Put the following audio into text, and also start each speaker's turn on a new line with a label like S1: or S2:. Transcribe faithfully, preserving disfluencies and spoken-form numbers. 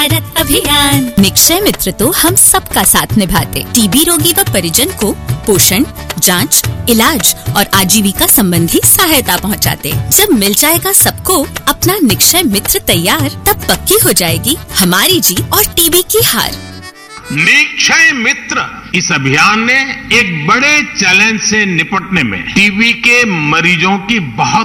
S1: भारत अभियान। निक्षय मित्र तो हम सबका साथ निभाते, टीबी रोगी व परिजन को पोषण, जांच, इलाज और आजीविका संबंधी सहायता पहुंचाते। जब मिल जाएगा सबको अपना निक्षय मित्र तैयार, तब पक्की हो जाएगी हमारी जीत और टीबी की हार।
S2: निक्षय मित्र इस अभियान ने एक बड़े चैलेंज से निपटने में टीबी के मरीजों की बहुत